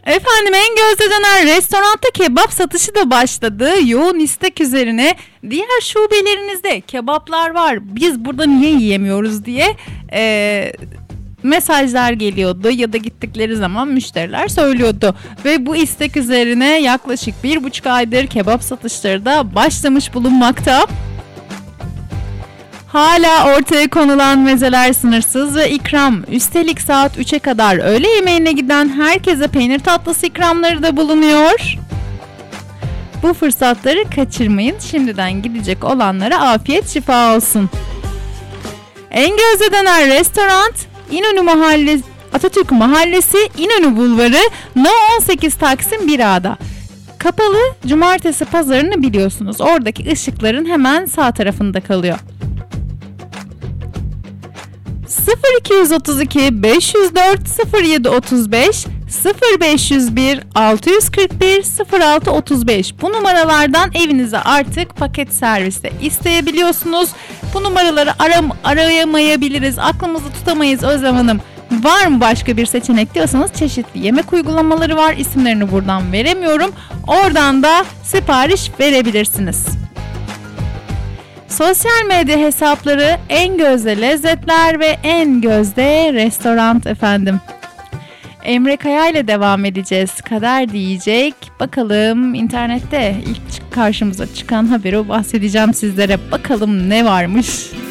Efendim, en gözde dönen restoranda kebap satışı da başladı. Yoğun istek üzerine diğer şubelerinizde kebaplar var, biz burada niye yiyemiyoruz diye mesajlar geliyordu ya da gittikleri zaman müşteriler söylüyordu. Ve bu istek üzerine yaklaşık 1,5 aydır kebap satışları da başlamış bulunmakta. Hala ortaya konulan mezeler sınırsız ve ikram. Üstelik saat 3'e kadar öğle yemeğine giden herkese peynir tatlısı ikramları da bulunuyor. Bu fırsatları kaçırmayın. Şimdiden gidecek olanlara afiyet şifa olsun. En gözde dönen restoran İnönü Mahallesi, Atatürk Mahallesi, İnönü Bulvarı, No 18 Taksim 1A'da. Kapalı cumartesi pazarını biliyorsunuz. Oradaki ışıkların hemen sağ tarafında kalıyor. 0232 504 0735 0501 641 0635 bu numaralardan evinize artık paket serviste isteyebiliyorsunuz. Bu numaraları arayamayabiliriz, aklımızı tutamayız Özlem Hanım. Var mı başka bir seçenek diyorsanız çeşitli yemek uygulamaları var. İsimlerini buradan veremiyorum. Oradan da sipariş verebilirsiniz. Sosyal medya hesapları En Gözde Lezzetler ve En Gözde Restoran efendim. Emre Kaya ile devam edeceğiz. Kader diyecek. Bakalım internette ilk karşımıza çıkan haberi bahsedeceğim sizlere. Bakalım ne varmış.